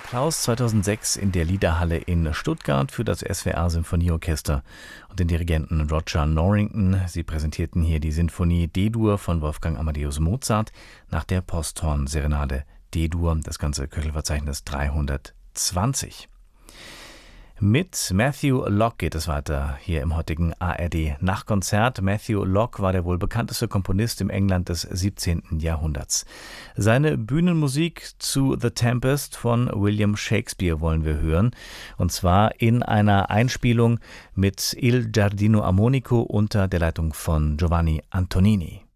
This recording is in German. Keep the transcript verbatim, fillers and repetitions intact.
Applaus zweitausendsechs in der Liederhalle in Stuttgart für das S W R Symphonieorchester und den Dirigenten Roger Norrington. Sie präsentierten hier die Sinfonie D-Dur von Wolfgang Amadeus Mozart nach der Posthorn-Serenade D-Dur, das ganze Köchelverzeichnis dreihundertzwanzig. Mit Matthew Locke geht es weiter hier im heutigen A R D-Nachtkonzert. Matthew Locke war der wohl bekannteste Komponist im England des siebzehnten Jahrhunderts. Seine Bühnenmusik zu The Tempest von William Shakespeare wollen wir hören. Und zwar in einer Einspielung mit Il Giardino Armonico unter der Leitung von Giovanni Antonini.